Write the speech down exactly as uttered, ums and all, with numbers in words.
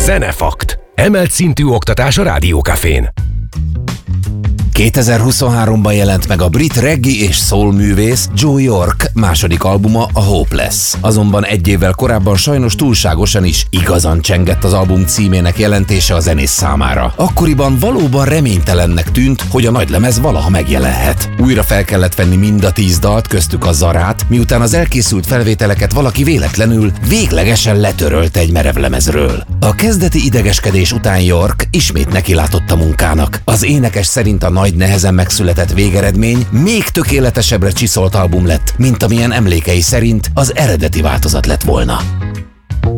Zenefakt. Emelt szintű oktatás a Rádiókafén. kétezer-huszonháromban jelent meg a brit reggae és soul művész Joe York második albuma, a Hopeless. Azonban egy évvel korábban sajnos túlságosan is igazán csengett az album címének jelentése a zenész számára. Akkoriban valóban reménytelennek tűnt, hogy a nagylemez valaha megjelenhet. Újra fel kellett venni mind a tíz dalt, köztük a Zarát, miután az elkészült felvételeket valaki véletlenül véglegesen letörölte egy merevlemezről. A kezdeti idegeskedés után York ismét nekilátott a munkának. Az énekes szerint a nagy nehezen megszületett végeredmény még tökéletesebbre csiszolt album lett, mint amilyen emlékei szerint az eredeti változat lett volna.